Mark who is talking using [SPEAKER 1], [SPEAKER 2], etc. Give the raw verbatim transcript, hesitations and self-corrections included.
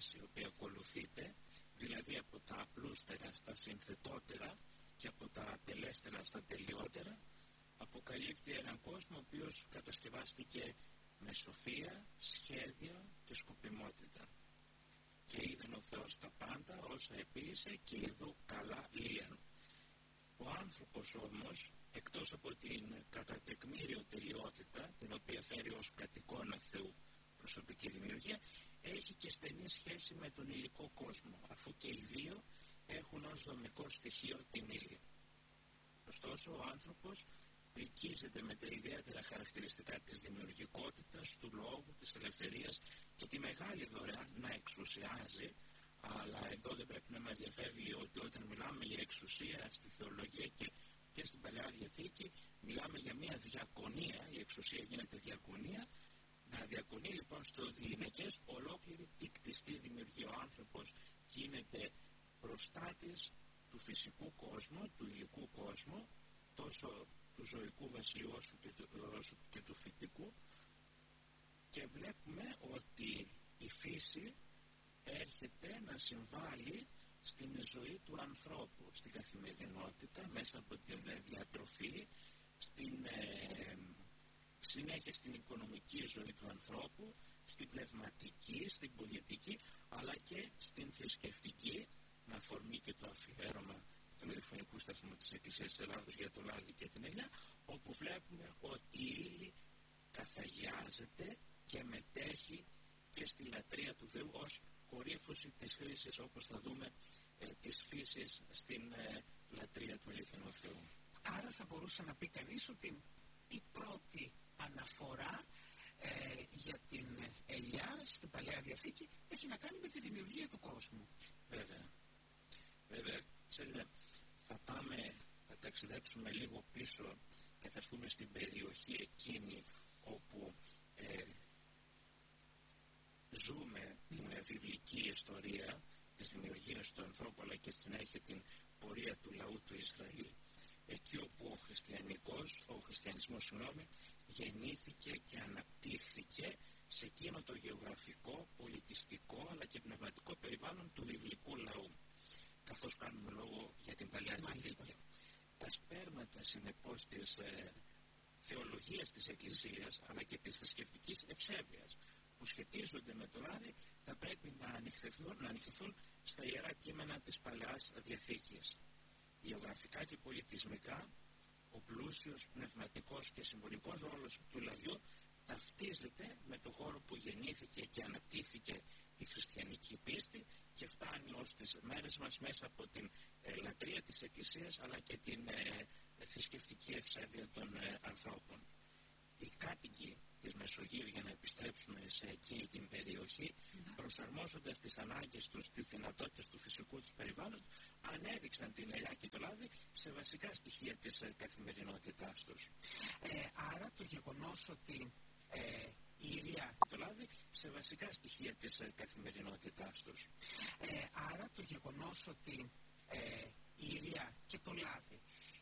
[SPEAKER 1] τάση η οποία ακολουθείται, δηλαδή από τα απλούστερα στα συνθετότερα και από τα τελέστερα στα τελειότερα, αποκαλύπτει έναν κόσμο ο οποίος κατασκευάστηκε με σοφία, σχέδιο και σκοπιμότητα. Και είδεν ο Θεός τα πάντα όσα επίησε και ειδού καλά λίαν. Ο άνθρωπος όμως, εκτός από την κατά τεκμήριο τελειότητα, την οποία φέρει ως κατ' εικόνα Θεού προσωπική δημιουργία, έχει και στενή σχέση με τον υλικό κόσμο, αφού και οι δύο έχουν ως δομικό στοιχείο την ύλη. Ωστόσο, ο άνθρωπος πρικίζεται με τα ιδιαίτερα χαρακτηριστικά της δημιουργικότητας, του λόγου, της ελευθερίας και τη μεγάλη δωρεά να εξουσιάζει, αλλά εδώ δεν πρέπει να μας διαφεύγει ότι όταν μιλάμε για εξουσία στη θεολογία και, και στην Παλαιά Διαθήκη, μιλάμε για μια διακονία, η εξουσία γίνεται διακονία, να διακονεί λοιπόν στο διηνεκές ολόκληρη τη κτιστή δημιουργία. Ο άνθρωπος γίνεται προστάτης του φυσικού κόσμου, του υλικού κόσμου, τόσο του ζωικού βασιλείου όσο και του, όσο και του φυτικού, και βλέπουμε ότι η φύση έρχεται να συμβάλλει στην ζωή του ανθρώπου, στην καθημερινότητα, μέσα από την διατροφή, στην ε, συνέχεια στην οικονομική ζωή του ανθρώπου, στην πνευματική, στην πολιτική, αλλά και στην θρησκευτική, με αφορμή και το αφιέρωμα του ραδιοφωνικού σταθμού της Εκκλησίας της Ελλάδος για το λάδι και την ελιά, όπου βλέπουμε ότι η ύλη καθαγιάζεται και μετέχει και στη λατρεία του Θεού ως κορύφωση της χρήσης, όπως θα δούμε, ε, της φύσης στην ε, λατρεία του αληθινού Θεού.
[SPEAKER 2] Άρα θα μπορούσε να πει κανείς ότι η πρώτη αναφορά ε, για την ελιά στην Παλαιά Διαθήκη έχει να κάνει με τη δημιουργία του κόσμου.
[SPEAKER 1] Βέβαια. Βέβαια, ξέρετε, θα πάμε, θα ταξιδέψουμε λίγο πίσω και θα έρθουμε στην περιοχή εκείνη όπου ε, ζούμε την βιβλική ιστορία της δημιουργίας του ανθρώπου, αλλά και συνέχεια την πορεία του λαού του Ισραήλ, εκεί όπου ο χριστιανικός, ο χριστιανισμός συγγνώμη, γεννήθηκε και αναπτύχθηκε σε εκείνο το γεωγραφικό, πολιτιστικό αλλά και πνευματικό περιβάλλον του βιβλικού λαού. Καθώς κάνουμε λόγο για την Παλαιά Διαθήκη. Τα σπέρματα συνεπώς της ε, θεολογίας της Εκκλησίας αλλά και της θρησκευτικής ευσέβειας που σχετίζονται με το λάδι θα πρέπει να ανοιχθευθούν, να ανοιχθούν στα ιερά κείμενα της Παλαιάς Διαθήκης. Γεωγραφικά και πολιτισμικά, ο πλούσιος πνευματικός και συμβολικός ρόλος του λαδιού ταυτίζεται με το χώρο που γεννήθηκε και αναπτύχθηκε η χριστιανική πίστη και φτάνει ως τις μέρες μας μέσα από την ε, λατρεία της Εκκλησίας αλλά και την ε, θρησκευτική ευσέβεια των ε, ανθρώπων. Οι κάτοικοι της Μεσογείου, για να επιστρέψουμε σε εκείνη την περιοχή, προσαρμόζοντας τις ανάγκες τους, τις δυνατότητες του φυσικού τους περιβάλλοντος, ανέδειξαν την ελιά και το λάδι σε βασικά στοιχεία της ε, καθημερινότητάς τους.
[SPEAKER 2] Ε, άρα το γεγονός ότι ε, η
[SPEAKER 1] ηλιά και το λάδι σε βασικά στοιχεία της ε, καθημερινότητάς τους.
[SPEAKER 2] Ε, άρα το γεγονός ότι ε, η ηλιά και το λάδι